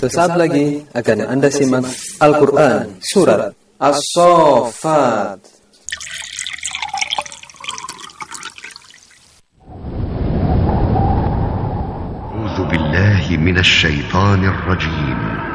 Sesaat lagi akan Anda simak Al-Quran Surat As-Saffat. أعوذ بالله من الشيطان الرجيم